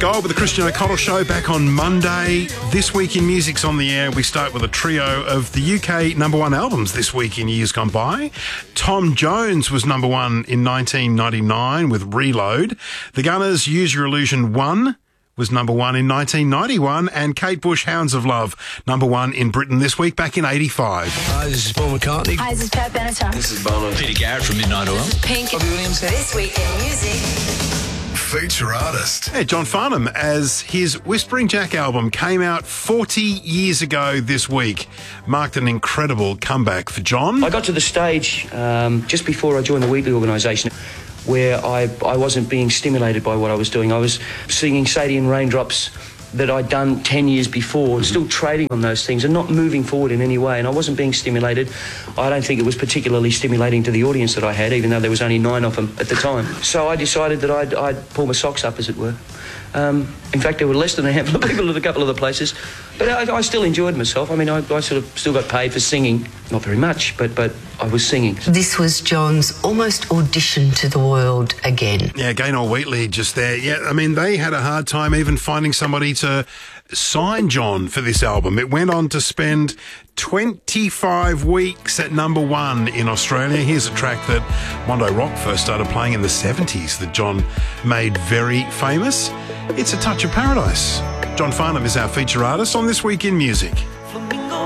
Gold with the Christian O'Connell Show back on Monday. This week in Music's on the air. We start with a trio of the UK number one albums this week in years gone by. Tom Jones was number one in 1999 with Reload. The Gunners' Use Your Illusion 1 was number one in 1991, and Kate Bush, Hounds of Love, number one in Britain this week back in 85. Hi, this is Paul McCartney. Hi, this is Pat Benatar. This is Bono. Peter Garrett from Midnight Oil. This is Pink. Robbie Williams. This week in music. Feature artist. Hey, John Farnham, as his Whispering Jack album came out 40 years ago this week, marked an incredible comeback for John. I got to the stage just before I joined the Wheatley organisation where I wasn't being stimulated by what I was doing. I was singing Sadie and Raindrops that I'd done 10 years before, and still trading on those things and not moving forward in any way, and I wasn't being stimulated. I don't think it was particularly stimulating to the audience that I had, even though there was only 9 of them at the time. So I decided that I'd pull my socks up, as it were. In fact, there were less than a handful of people at a couple of the places, but I still enjoyed myself. I mean, I sort of still got paid for singing, not very much, but I was singing. This was John's almost audition to the world again. Yeah, Gaynor Wheatley just there. Yeah, I mean, they had a hard time even finding somebody to sign John for this album. It went on to spend 25 weeks at number one in Australia. Here's a track that Mondo Rock first started playing in the 70s that John made very famous. It's A Touch of Paradise. John Farnham is our feature artist on This Week in Music.